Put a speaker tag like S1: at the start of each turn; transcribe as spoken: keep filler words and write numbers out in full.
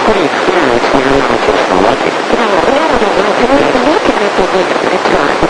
S1: pretty clear it's not just logic.
S2: No, no, no, no. There was a mechanism with the time.